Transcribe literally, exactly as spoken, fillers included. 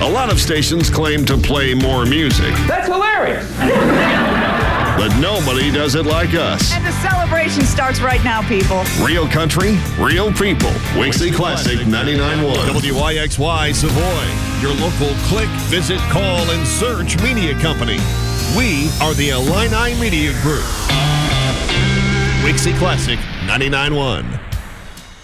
A lot of stations claim to play more music. That's hilarious. But nobody does it like us. And the celebration starts right now, people. Real country, real people. Wixie Classic ninety-nine point one. W I X Y Savoy, your local click, visit, call, and search media company. We are the Illini Media Group. Wixie Classic ninety-nine point one.